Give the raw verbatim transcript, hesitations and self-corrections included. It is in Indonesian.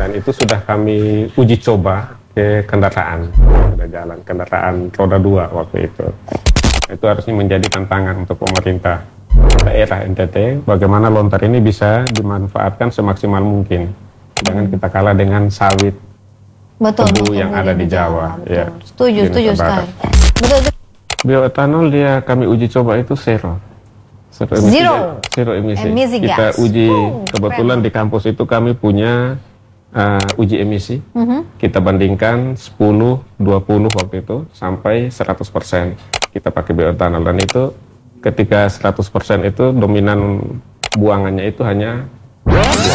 dan itu sudah kami uji coba ke kendaraan, sudah jalan kendaraan roda dua waktu itu. Itu harusnya menjadi tantangan untuk pemerintah daerah N T T, bagaimana lontar ini bisa dimanfaatkan semaksimal mungkin. Jangan kita kalah dengan sawit betul, tebu betul, yang ada di Jawa. betul. Ya, Setuju, di setuju Nusa sekali. Barat. Betul, betul. Bioetanol dia kami uji coba itu zero. Zero emisi. Zero. Zero emisi. Emisi Kita gas. uji, Oh, kebetulan keren. di kampus itu kami punya uh, uji emisi. Mhm. Kita bandingkan sepuluh, dua puluh waktu itu sampai seratus persen kita pakai bioetanol, dan itu ketika seratus persen itu dominan buangannya itu hanya dua